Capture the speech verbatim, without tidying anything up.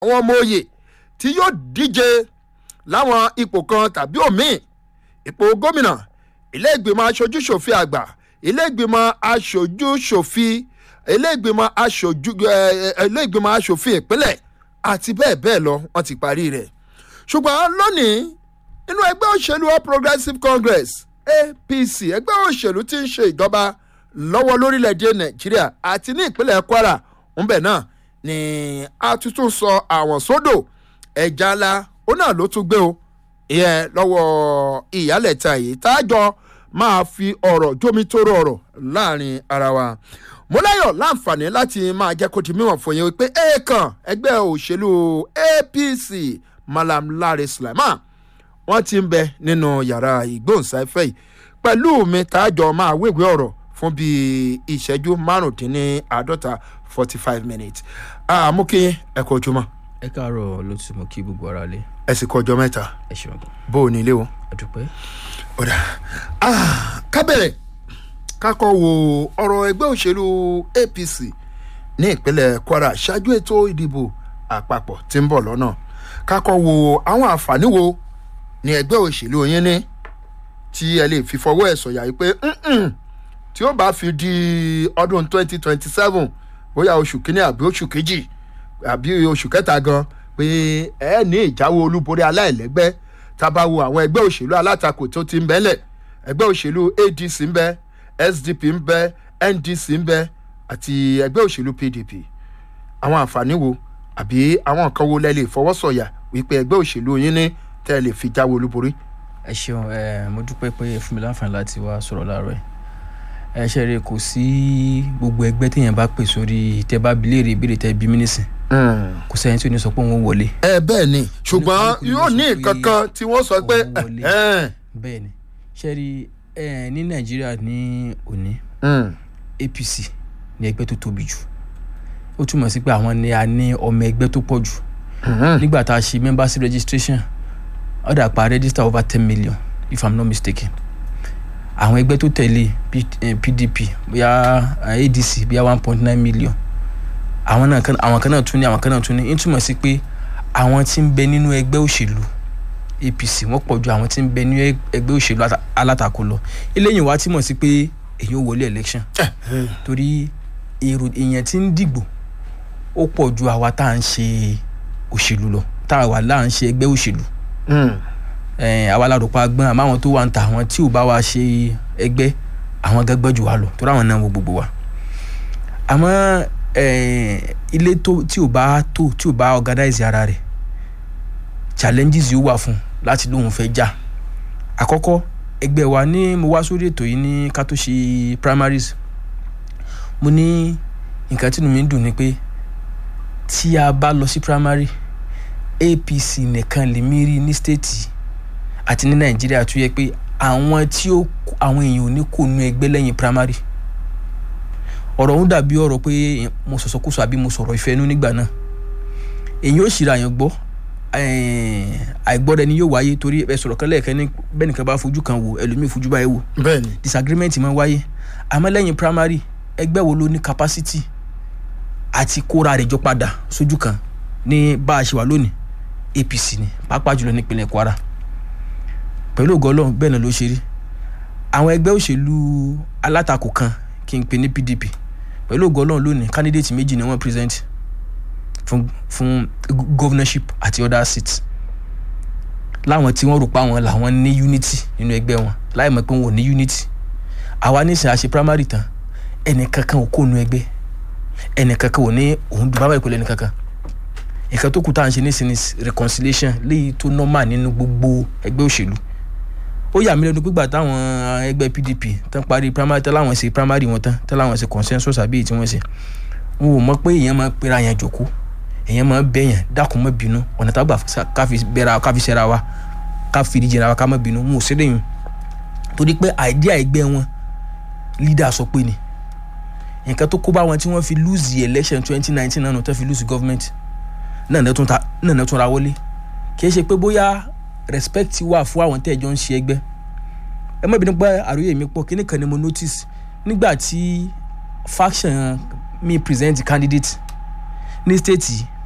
àwọn ọmọ òye tí yóò díje láwọn ipò kan tàbí òmíì ipò gómìnà ilé ìgbìmọ̀ aṣojú ṣòfin àgbà ilé ìgbìmọ̀ aṣojú ṣòfin ilé ìgbìmọ̀ aṣojú ilé ìgbìmọ̀ aṣòfin ìpínlẹ̀ àti bẹ́ẹ̀ bẹ́ẹ̀ lọ wọ́n ti parí rẹ̀ ṣùgbọ́n lónìí inú ẹgbẹ́ òṣèlú All Progressives Congress A P C ẹgbẹ́ òṣèlú tí ń ṣe ìjọba lọ́wọ́ lórílẹ̀‐èdè Nàìjíríà àti ní ìpínlẹ̀ Kwara ńbẹ̀ náà ni a tuntun sọ àwọn sódò ẹja ńlá ó náà ló tún gbé o ìyẹn lọ́wọ́ ìyálẹ̀ta yìí tájọ máa fi ọ̀rọ̀ jómitóró ọ̀rọ̀ láàrin ara wa mo láyọ̀ láǹfààní láti máa jẹ́ kó di mímọ̀ fún yín wípé èèkàn ẹgbẹ́ òṣèlú A P C Malam Lare Sulaiman wọ́n ti ń bẹ nínú yàrá ìgbóhùnsáfẹ́ yìí pẹ̀lú mi tájọ máa wéwèé ọ̀rọ̀ fún bíi ìṣẹ́jú márùndínláàádọ́ta forty five minutes. àmú kí ẹ kọ ojúmọ́. ẹ káàárọ̀ ló ti mú kí gbogbo ara lé. ẹ sì kọ ọjọ́ mẹ́ta. ẹ ṣeun. bó o ní ilé o. a dúpẹ́. ọ̀dà ká bẹ̀rẹ̀ ká kọ́ wo ọ̀rọ̀ ẹgbẹ́ òṣèlú A P C ní ìpínlẹ̀ Kwara ṣáájú ètò ìdìbò àpapọ̀ tí ń bọ̀ lọ́nà ká kọ́ wo àwọn àǹfààní wo ní ẹgbẹ́ òṣèlú yín ní tí ẹ lè fi fọwọ́ ẹ̀ sọ̀yà yìí pé tí ó bá fi di ọdún twenty twenty seven bóyá oṣù kínní àbí oṣù kejì àbí oṣù kẹta gan pé ẹ ní ìjáwé olúborí aláìlẹ́gbẹ́ tá a bá wo àwọn ẹgbẹ́ òṣèlú alátakò tó ti ń bẹ́lẹ̀ ẹgbẹ́ òṣèlú A D C ń bẹ S D P ń bẹ N D C ń bẹ àti ẹgbẹ́ òṣèlú P D P àwọn àǹfààní wo àbí àwọn nǹkan wo lẹ lè fọwọ́ sọ̀yà wípé ẹgbẹ́ òṣèlú yín ní tẹ́ ẹ lè fi jáwé olúborí. ẹ ṣeun ẹ mo dúpẹ́ pé fún mi láǹfààní láti wá sọ̀rọ̀ láàárọ̀ ẹ ṣe rè kò sí gbogbo ẹgbẹ́ téèyàn bá pè sórí tẹ́ bá bi léèrè ìbéèrè tẹ́ bí mí nísìn kò sẹ́yìn tí ò ní sọ pé wọ́n wọlé. ẹ bẹ́ẹ̀ ni ṣùgbọ́n yóò ní nǹkan kan tí wọ́n sọ pé. bẹ́ẹ̀ ni ṣe rí ẹ ní Nàìjíríà ní òní A P C ní ẹgbẹ́ tó tóbi jù ó túmọ̀ sí pé àwọn ni a ní ọmọ ẹgbẹ́ tó pọ̀ jù nígbà tá a ṣe membership registration ọ̀dà pa register over ten million if I'm not mistaken àwọn ẹgbẹ́ tó tẹ̀lé P D P bóyá A D C bóyá one point nine million àwọn náà kan àwọn kan náà tún ní àwọn kan náà tún ní ń túmọ̀ sí pé àwọn tí ń bẹ nínú ẹgbẹ́ òṣèlú A P C wọ́n pọ̀ ju àwọn tí ń bẹ nínú ẹgbẹ́ òṣèlú alátakò lọ eléyìí wá túmọ̀ sí pé èyí ò wọlé election torí èrò èèyàn tí ń dìgbò ó pọ̀ ju àwa tá à ń ṣe òṣèlú lọ tá a wà láà ń ṣe ẹgbẹ́ òṣèlú àwa alárùpá gbọ́n àmọ́ àwọn tó wà ń ta àwọn tí ò bá wa ṣe ẹgbẹ́ àwọn gẹ́gbẹ́ jù wá lọ torí àwọn náà wo gbogbo wa àmọ́ ilé tí ò bá tó tí ò bá organize ara rẹ̀ challenges yóò wà fún láti lóun fẹ́ jà àkọ́kọ́ ẹgbẹ́ wa ní mo wá sórí ètò yìí ní ká tó ṣe primaries mo ní nǹkan tí inú mi ń dùn ni pé tí a bá lọ sí primary A P C nìkan lè mí rí ní state àti ní Nàìjíríà tó yẹ pé àwọn tí ó àwọn èèyàn ò ní kó nu ẹgbẹ́ lẹ́yìn primary ọ̀rọ̀ ń dàbí ọ̀rọ̀ pé mo sọ̀sọ̀kúsọ àbí mo sọ̀rọ̀ ìfẹ́ inú nígbà náà èyí ó ṣìra àyàn gbọ́ àìgbọ́dẹ ni yóò wáyé torí ẹ sọ̀rọ̀ kan lẹ́ẹ̀kan ní bẹ́ẹ̀ nìkan bá fojú kan wò ẹlòmíì fojú báyìí wò disagreement máa wáyé àmọ́ lẹ́yìn primary ẹgbẹ́ wo ló ní capacity àti kóra rẹ̀ jọ padà sójú kan ní bá a ṣe wà lónìí A P C ni pàápàá jùlọ nípínlẹ̀ Kwara pẹ̀lú ògo Ọlọ́run bẹ́ẹ̀ náà ló ṣe rí àwọn ẹgbẹ́ òṣèlú alátakò kan kí n pè ní P D P pẹ̀lú ògo Ọlọ́run lónìí candidate méjì ni wọ́n present fún fún governorship àti other seats láwọn tí wọ́n rò pa wọn làwọn ní unity nínú ẹgbẹ́ wọn láì mọ̀ pé wọn ò ní unity àwa nísìnyí àṣe primary tán ẹnì kankan ò kó nu ẹgbẹ́ ẹnì kankan ò ní òun dùn bábà ìpínlẹ̀ ẹnì kankan nǹkan tó kù tá à ń ṣe nísìnyí reconciliation léyìí tó normal nínú gbogbo ẹgbẹ́ òṣèlú ó yà mí lẹ́nu pígbà táwọn ẹgbẹ́ P D P tán parí primary tán láwọn ṣe primary wọn tán tán láwọn ṣe consensus àbí èyí tí wọ́n ṣe wọn ò mọ̀ pé èèyàn máa pera yẹn jòkó èèyàn máa bẹ̀yàn dákun má bínú ọ̀nà tá a gbà káfi bẹ̀ra káfi ṣẹra wa káfi ìdíjẹra wa ká má bínú wọn ò sí lẹ́yìn torí pé idea ẹgbẹ́ wọn leader sọ pé ni nǹkan tó kó bá wọn tí wọ́n fi lose the election twenty nineteen náà tó fi lose government náà náà tún ta náà náà tún ra wọlé kì í ṣe pé bóyá respect wà fún àwọn tẹ́ẹ̀jọ́ ń ṣe ẹgbẹ́ ẹ má bínú pé àròyé mi pọ̀ kíní kan ni mo notice nígbà tí faction mi present candidate ní state